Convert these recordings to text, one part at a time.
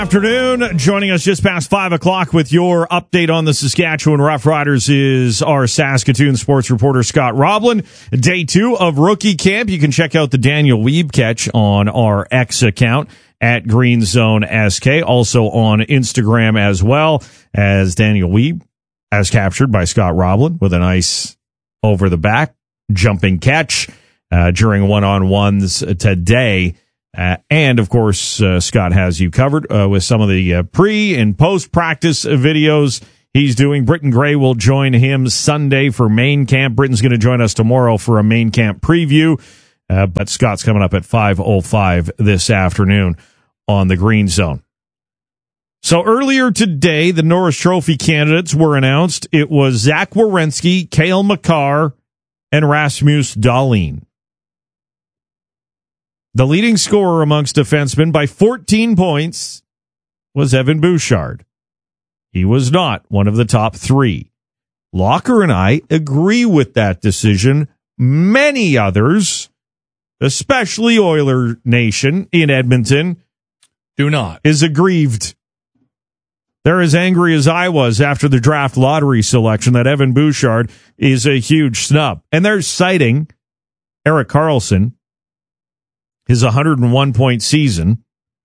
Afternoon, joining us just past 5 o'clock with your update on the Saskatchewan Roughriders is our Saskatoon sports reporter Scott Roblin. Day 2 of rookie camp. You can check out the Daniel Wiebe catch on our X account at Green Zone SK, also on Instagram as well, as Daniel Wiebe as captured by Scott Roblin with a nice over the back jumping catch during one-on-ones today. And, of course, Scott has you covered with some of the pre- and post-practice videos he's doing. Britton Gray will join him Sunday for main camp. Britton's going to join us tomorrow for a main camp preview. But Scott's coming up at 5:05 this afternoon on the Green Zone. So earlier today, the Norris Trophy candidates were announced. It was Zach Werenski, Cale Makar, and Rasmus Dahlin. The leading scorer amongst defensemen by 14 points was Evan Bouchard. He was not one of the top 3. Locker and I agree with that decision. Many others, especially Oiler Nation in Edmonton, do not. Is aggrieved. They're as angry as I was after the draft lottery selection that Evan Bouchard is a huge snub. And they're citing Erik Karlsson, his 101-point season,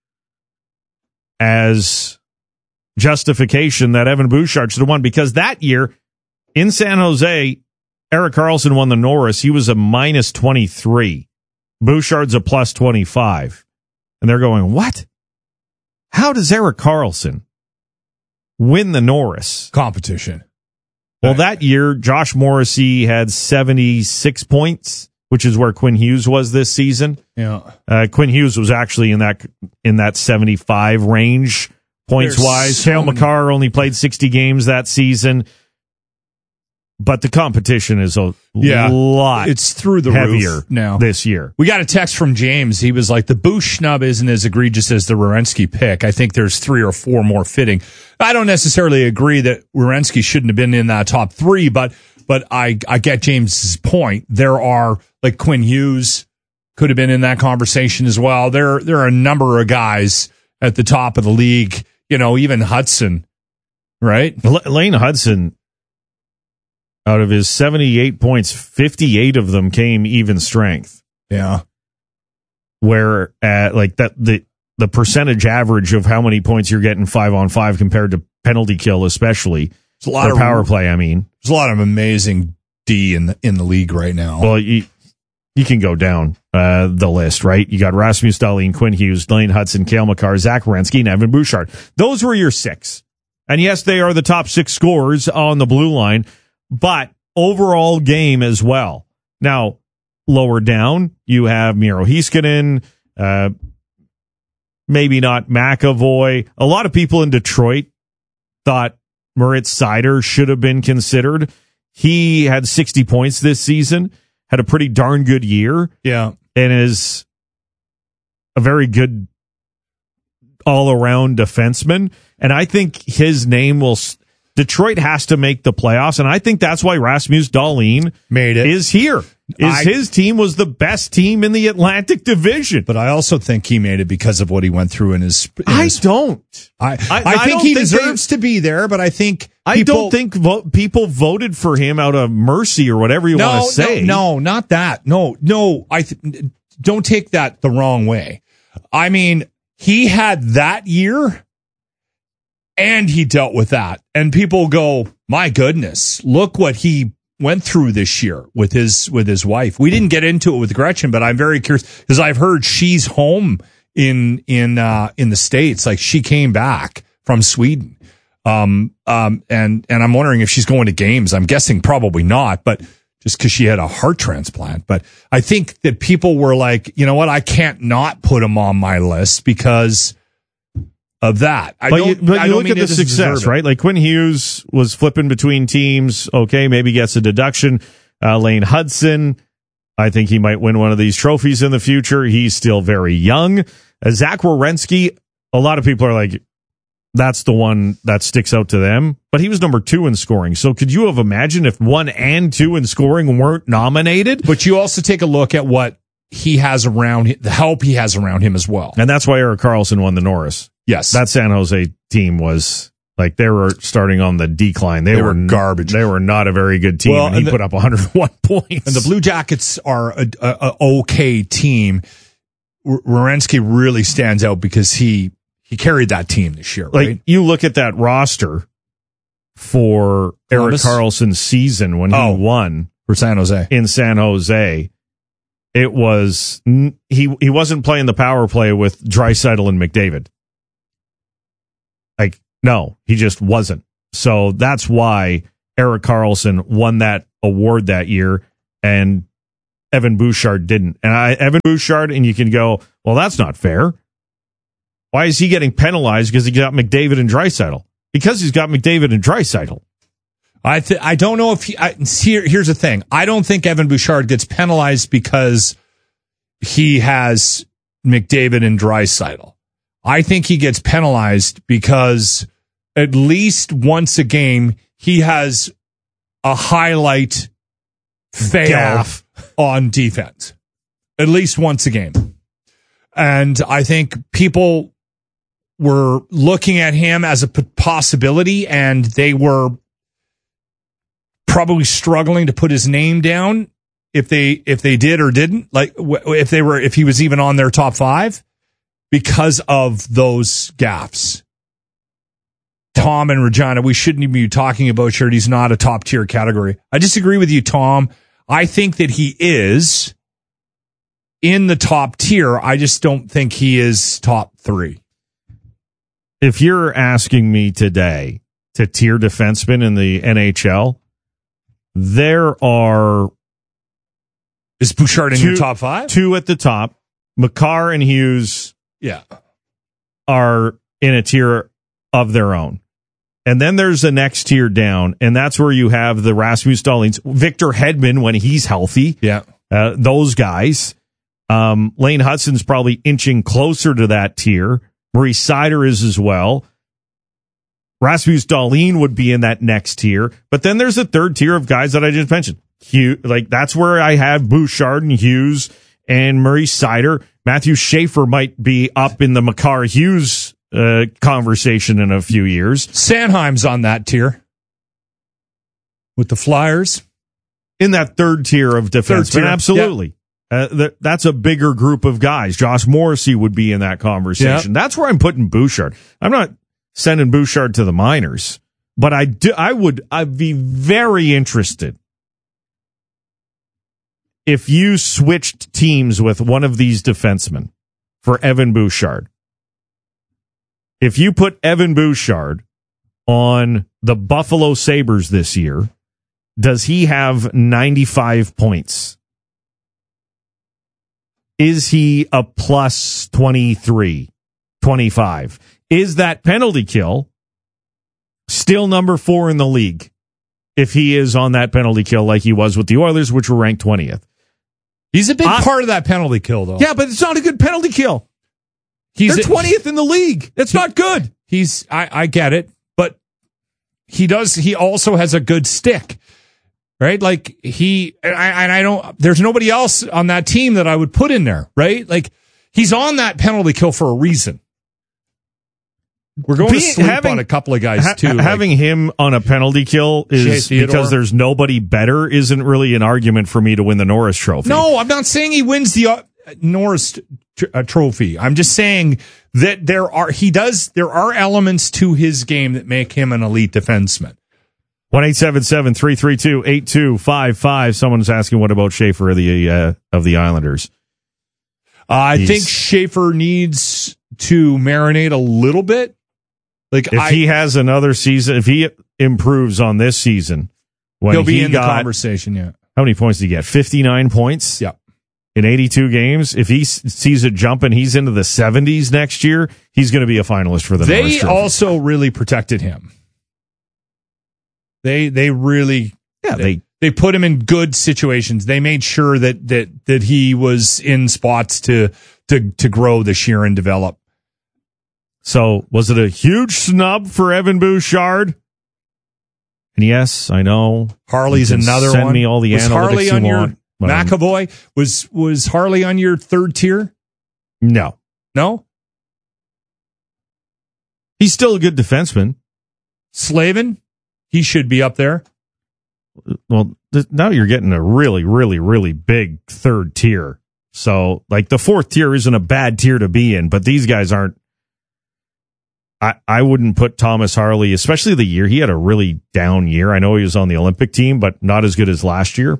as justification that Evan Bouchard should have won, because that year in San Jose, Erik Karlsson won the Norris. He was a minus 23. Bouchard's a plus 25. And they're going, what? How does Erik Karlsson win the Norris? Competition. Well, that year, Josh Morrissey had 76 points, which is where Quinn Hughes was this season. Yeah. Quinn Hughes was actually in that 75 range points-wise. Cale Makar only played 60 games that season. But the competition is a lot it's through the heavier roof now this year. We got a text from James. He was like, the Bouch snub isn't as egregious as the Werenski pick. I think there's 3 or 4 more fitting. I don't necessarily agree that Werenski shouldn't have been in that top 3, but I get James's point. There are, like, Quinn Hughes could have been in that conversation as well. There are a number of guys at the top of the league, even Hudson, right? Lane Hudson, out of his 78 points, 58 of them came even strength. Yeah. Where the percentage average of how many points you're getting 5-on-5 compared to penalty kill, especially a lot of power play. I mean, there's a lot of amazing D in the league right now. Well, you can go down the list, right? You got Rasmus Dahlin, Quinn Hughes, Lane Hudson, Cale Makar, Zach Werenski, and Evan Bouchard. Those were your 6. And yes, they are the top 6 scorers on the blue line, but overall game as well. Now, lower down, you have Miro Heiskanen, maybe not McAvoy. A lot of people in Detroit thought Moritz Seider should have been considered. He had 60 points this season, had a pretty darn good year. Yeah. And is a very good all-around defenseman. And I think his name will... Detroit has to make the playoffs, and I think that's why Rasmus Dahlin made it. Is here. His team was the best team in the Atlantic Division. But I also think he made it because of what he went through in his... I think he deserves to be there, but I think... I don't think people voted for him out of mercy or whatever you want to say. No, not that. No. Don't take that the wrong way. I mean, he had that year... And he dealt with that. And people go, my goodness, look what he went through this year with his wife. We didn't get into it with Gretchen, but I'm very curious because I've heard she's home in the States. Like, she came back from Sweden. And I'm wondering if she's going to games. I'm guessing probably not, but just because she had a heart transplant. But I think that people were like, you know what? I can't not put him on my list because of that. But you look at the success, right? Like, Quinn Hughes was flipping between teams. Okay, maybe gets a deduction. Lane Hudson, I think he might win one of these trophies in the future. He's still very young. Zach Werenski, a lot of people are like, that's the one that sticks out to them. But he was number 2 in scoring. So could you have imagined if 1 and 2 in scoring weren't nominated? But you also take a look at what he has around, the help he has around him as well. And that's why Erik Karlsson won the Norris. Yes. That San Jose team was like they were starting on the decline. They were garbage. They were not a very good team. Well, and he put up 101 points. And the Blue Jackets are a okay team. Werenski really stands out because he carried that team this year, right? Like, you look at that roster for Columbus? Erik Karlsson's season when he won for San Jose. In San Jose, it was he wasn't playing the power play with Draisaitl and McDavid. Like, no, he just wasn't. So that's why Erik Karlsson won that award that year, and Evan Bouchard didn't. And Evan Bouchard, and you can go, well, that's not fair. Why is he getting penalized because he got McDavid and Draisaitl? Because he's got McDavid and Draisaitl. I don't know if here's the thing. I don't think Evan Bouchard gets penalized because he has McDavid and Draisaitl. I think he gets penalized because at least once a game he has a highlight fail on defense. At least once a game. And I think people were looking at him as a possibility, and they were probably struggling to put his name down if they did or didn't, like if he was even on their top 5 because of those gaffes. Tom and Regina, we shouldn't even be talking about sure he's not a top tier category. I disagree with you, Tom. I think that he is in the top tier. I just don't think he is top 3. If you're asking me today to tier defensemen in the NHL, there are... Is Bouchard in your top 5? 2 at the top. Makar and Hughes are in a tier of their own. And then there's the next tier down, and that's where you have the Rasmus Dahlins, Victor Hedman when he's healthy. Yeah. Those guys. Lane Hudson's probably inching closer to that tier. Maurice Seider is as well. Rasmus Dahlin would be in that next tier. But then there's a third tier of guys that I just mentioned. That's where I have Bouchard and Hughes and Maurice Seider. Matthew Schaefer might be up in the Makar Hughes conversation in a few years. Sanheim's on that tier with the Flyers. In that third tier of defense. Absolutely. Yep. That's a bigger group of guys. Josh Morrissey would be in that conversation. Yep. That's where I'm putting Bouchard. I'm not sending Bouchard to the minors, but I'd be very interested if you switched teams with one of these defensemen for Evan Bouchard. If you put Evan Bouchard on the Buffalo Sabres this year, does he have 95 points? Is he a plus 23, 25? Is that penalty kill still number 4 in the league if he is on that penalty kill like he was with the Oilers, which were ranked 20th? He's a big part of that penalty kill, though. Yeah, but it's not a good penalty kill. They're 20th in the league. That's not good. I get it, but he also has a good stick. Right? Like I don't, there's nobody else on that team that I would put in there, right? Like he's on that penalty kill for a reason. We're going to sleep on a couple of guys too. Having him on a penalty kill is because there's nobody better isn't really an argument for me to win the Norris Trophy. No, I'm not saying he wins the Norris Trophy. I'm just saying that there are elements to his game that make him an elite defenseman. 1-877-332-8255. Someone's asking, what about Schaefer of the Islanders? I think Schaefer needs to marinate a little bit. Like if he has another season, if he improves on this season, when he'll be in the conversation. Yeah. How many points did he get? 59 points. Yeah. In 82 games. If he sees it jump and he's into the 70s next year, he's going to be a finalist for the Norris Trophy. They also really protected him. They really they put him in good situations. They made sure that he was in spots to grow this year and develop. So was it a huge snub for Evan Bouchard? And yes, I know Harley's another send one. Me all the was analytics Harley on you your want, McAvoy? Was Harley on your third tier? No. He's still a good defenseman. Slavin, he should be up there. Well, now you're getting a really, really, really big third tier. So, like, the fourth tier isn't a bad tier to be in, but these guys aren't. I wouldn't put Thomas Harley, especially the year. He had a really down year. I know he was on the Olympic team, but not as good as last year.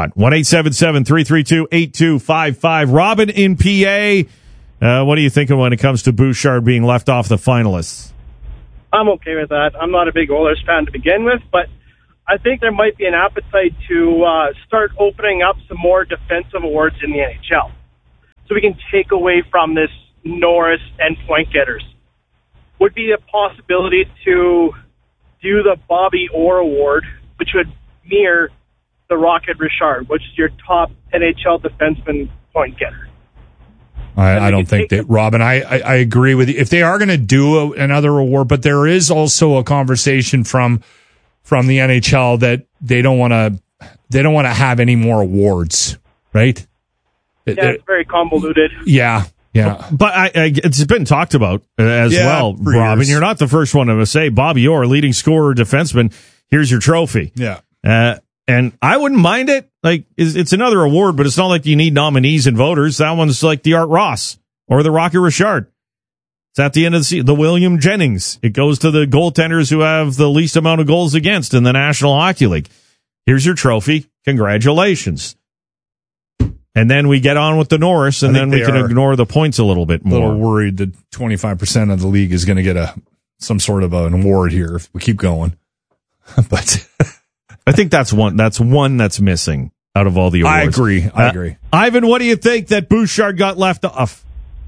1-877-332-8255. Robin in PA. What are you thinking when it comes to Bouchard being left off the finalists? I'm okay with that. I'm not a big Oilers fan to begin with, but I think there might be an appetite to start opening up some more defensive awards in the NHL. So we can take away from this Norris and point getters. Would be a possibility to do the Bobby Orr Award, which would mirror the Rocket Richard, which is your top NHL defenseman point getter. I don't think that, Robin, I agree with you. If they are going to do another award, but there is also a conversation from the NHL that they don't want to have any more awards, right? Yeah, it's very convoluted. Yeah. But it's been talked about as well, Robin. You're not the first one to say Bobby Orr, leading scorer, defenseman. Here's your trophy. Yeah. And I wouldn't mind it. Like, it's another award, but it's not like you need nominees and voters. That one's like the Art Ross or the Rocket Richard. It's at the end of the season. The William Jennings. It goes to the goaltenders who have the least amount of goals against in the National Hockey League. Here's your trophy. Congratulations. And then we get on with the Norris, and then we can ignore the points a little bit more. A little worried that 25% of the league is going to get some sort of an award here if we keep going. But I think that's one that's missing out of all the awards. I agree. Ivan, what do you think that Bouchard got left off?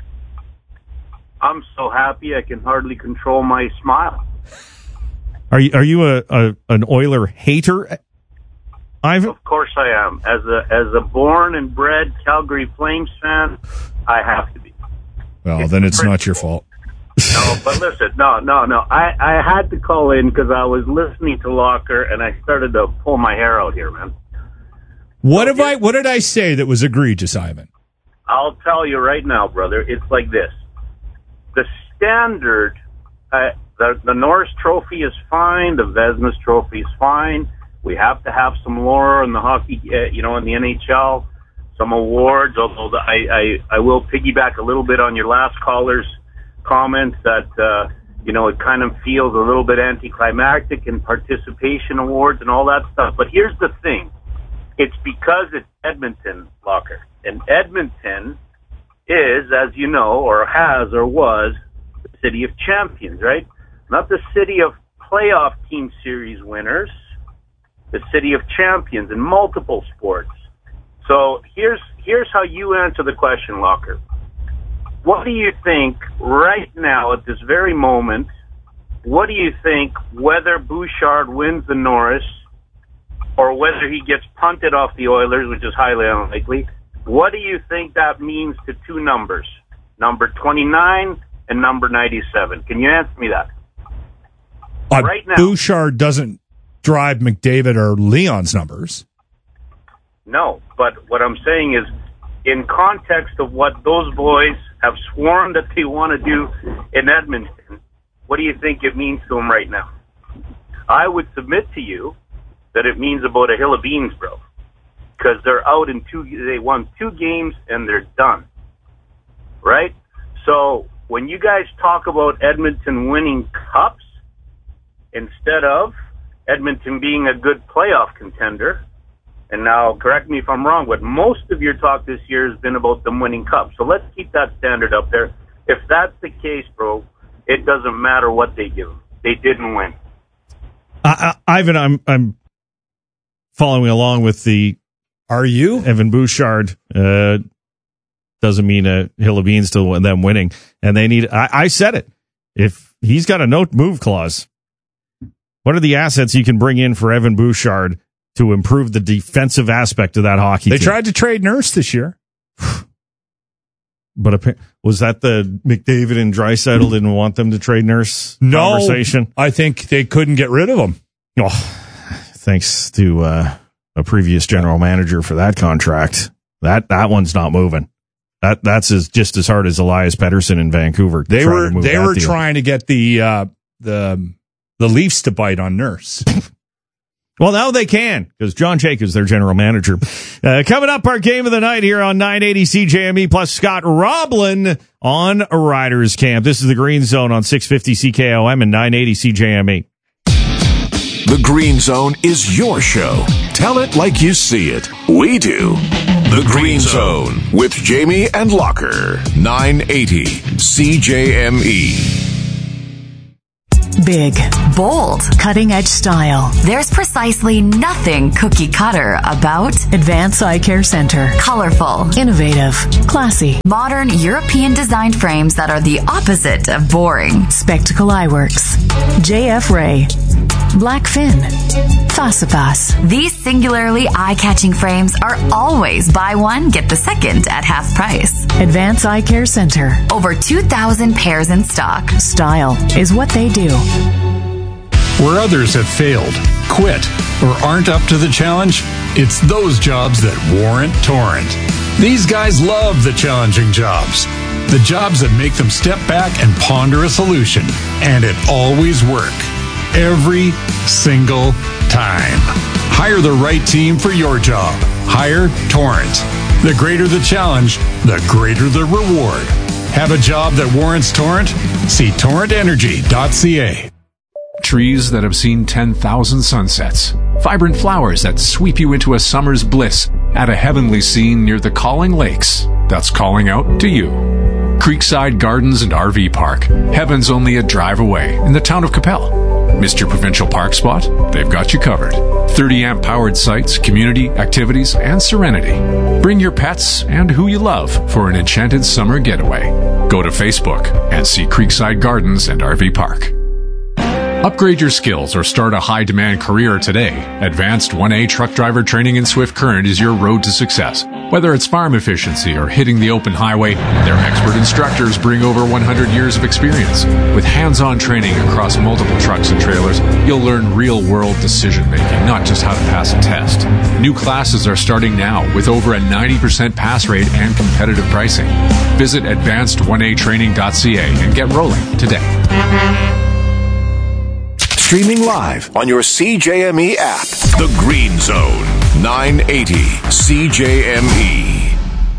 I'm so happy I can hardly control my smile. Are you an Oiler hater, Ivan? Of course I am. As a born and bred Calgary Flames fan, I have to be. Well, then it's not your fault. No, but listen, no. I had to call in because I was listening to Locker and I started to pull my hair out here, man. What did I say that was egregious, Ivan? I'll tell you right now, brother. It's like this. The standard, the Norris Trophy is fine. The Vezina's Trophy is fine. We have to have some lore in the hockey, in the NHL, some awards. Although I will piggyback a little bit on your last caller's comment that it kind of feels a little bit anticlimactic in participation awards and all that stuff. But here's the thing: it's because it's Edmonton, Locker, and Edmonton is, as you know, or has or was, the city of champions, right? Not the city of playoff team series winners. The city of champions in multiple sports. So here's how you answer the question, Locker. What do you think right now at this very moment? What do you think whether Bouchard wins the Norris or whether he gets punted off the Oilers, which is highly unlikely? What do you think that means to two numbers, number 29 and number 97? Can you answer me that? Right now, Bouchard doesn't drive McDavid or Leon's numbers. No, but what I'm saying is, in context of what those boys have sworn that they want to do in Edmonton, what do you think it means to them right now? I would submit to you that it means about a hill of beans, bro. Because they're out they won 2 games and they're done. Right? So when you guys talk about Edmonton winning cups instead of Edmonton being a good playoff contender, and now correct me if I'm wrong, but most of your talk this year has been about them winning cups. So let's keep that standard up there. If that's the case, bro, it doesn't matter what they do. They didn't win. Ivan, I'm following along with the. Are you? Evan Bouchard doesn't mean a hill of beans to them winning, and they need. I said it. If he's got a no move clause, what are the assets you can bring in for Evan Bouchard to improve the defensive aspect of that hockey team? They tried to trade Nurse this year. But was that the McDavid and Draisaitl didn't want them to trade Nurse conversation? I think they couldn't get rid of him. Oh, thanks to a previous general manager for that contract. That one's not moving. That's just as hard as Elias Pettersson in Vancouver. They were trying to get the Leafs to bite on Nurse. Well, now they can, because John Jacobs, their general manager. Coming up, our game of the night here on 980 CJME, plus Scott Roblin on Riders Camp. This is the Green Zone on 650 CKOM and 980 CJME. The Green Zone is your show. Tell it like you see it. We do. The Green Zone with Jamie and Locker. 980 CJME. Big, bold, cutting-edge style. There's precisely nothing cookie cutter about Advance Eye Care Center. Colorful, Innovative, classy, modern European designed frames that are the opposite of boring. Spectacle Eyeworks, JF Ray, Blackfin, Facipas. These singularly eye-catching frames are always buy one, get the second at half price. Advance Eye Care Center. Over 2,000 pairs in stock. Style is what they do. Where others have failed, quit, or aren't up to the challenge, it's those jobs that warrant Torrent. These guys love the challenging jobs. The jobs that make them step back and ponder a solution. And it always works. Every single time. Hire the right team for your job. Hire Torrent. The greater the challenge, the greater the reward. Have a job that warrants Torrent? See torrentenergy.ca. Trees that have seen 10,000 sunsets. Vibrant flowers that sweep you into a summer's bliss at a heavenly scene near the Calling Lakes. That's calling out to you. Creekside Gardens and RV Park. Heaven's only a drive away in the town of Capel. Missed your provincial park spot? They've got you covered. 30-amp powered sites, community, activities, and serenity. Bring your pets and who you love for an enchanted summer getaway. Go to Facebook and see Creekside Gardens and RV Park. Upgrade your skills or start a high-demand career today. Advanced 1A truck driver training in Swift Current is your road to success. Whether it's farm efficiency or hitting the open highway, their expert instructors bring over 100 years of experience. With hands-on training across multiple trucks and trailers, you'll learn real-world decision-making, not just how to pass a test. New classes are starting now with over a 90% pass rate and competitive pricing. Visit advanced1atraining.ca and get rolling today. Streaming live on your CJME app. The Green Zone. 980 CJME.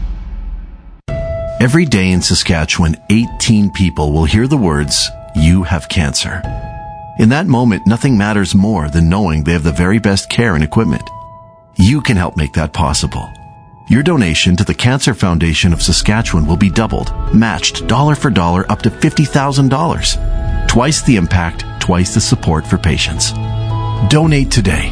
Every day in Saskatchewan, 18 people will hear the words, "You have cancer." In that moment, nothing matters more than knowing they have the very best care and equipment. You can help make that possible. Your donation to the Cancer Foundation of Saskatchewan will be doubled, matched dollar for dollar up to $50,000. Twice the impact, twice the support for patients. Donate today.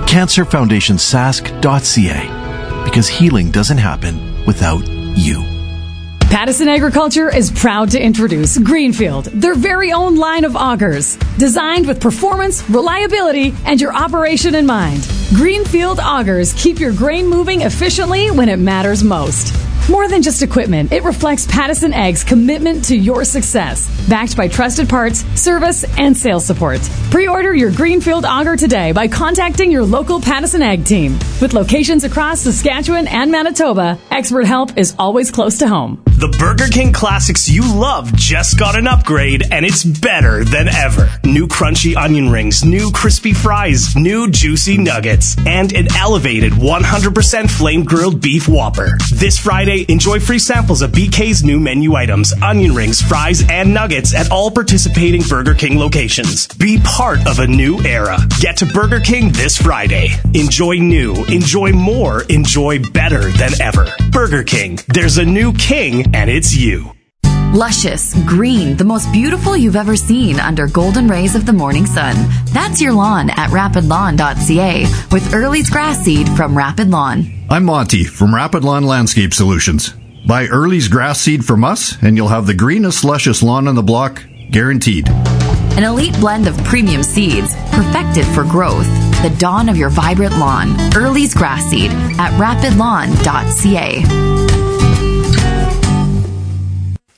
CancerFoundationSask.ca. Because healing doesn't happen without you. Pattison Agriculture is proud to introduce Greenfield, their very own line of augers. Designed with performance, reliability, and your operation in mind. Greenfield augers keep your grain moving efficiently when it matters most. More than just equipment, it reflects Pattison Ag's commitment to your success. Backed by trusted parts, service, and sales support. Pre-order your Greenfield auger today by contacting your local Pattison Ag team. With locations across Saskatchewan and Manitoba, expert help is always close to home. The Burger King classics you love just got an upgrade, and it's better than ever. New crunchy onion rings, new crispy fries, new juicy nuggets, and an elevated 100% flame-grilled beef Whopper. This Friday, enjoy free samples of BK's new menu items, onion rings, fries, and nuggets at all participating Burger King locations. Be part of a new era. Get to Burger King this Friday. Enjoy new, enjoy more, enjoy better than ever. Burger King. There's a new king, and it's you. Luscious, green, the most beautiful you've ever seen under golden rays of the morning sun. That's your lawn at rapidlawn.ca with Early's grass seed from Rapid Lawn. I'm Monty from Rapid Lawn Landscape Solutions. Buy Early's grass seed from us and you'll have the greenest, luscious lawn on the block, guaranteed. An elite blend of premium seeds, perfected for growth. The dawn of your vibrant lawn. Early's grass seed at rapidlawn.ca.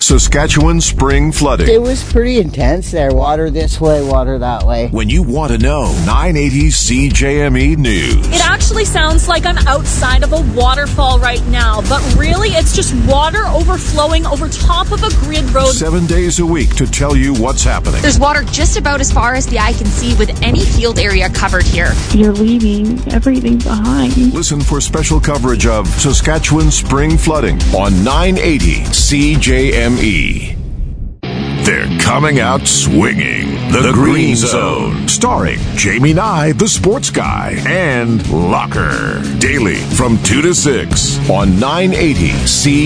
Saskatchewan spring flooding. It was pretty intense there. Water this way, water that way. When you want to know, 980 CJME News. It actually sounds like I'm outside of a waterfall right now, but really it's just water overflowing over top of a grid road. 7 days a week to tell you what's happening. There's water just about as far as the eye can see with any field area covered here. You're leaving everything behind. Listen for special coverage of Saskatchewan spring flooding on 980 CJME. They're coming out swinging. The Green Zone. Starring Jamie Nye, the sports guy, and Locker. Daily from 2 to 6 on 980 CJME.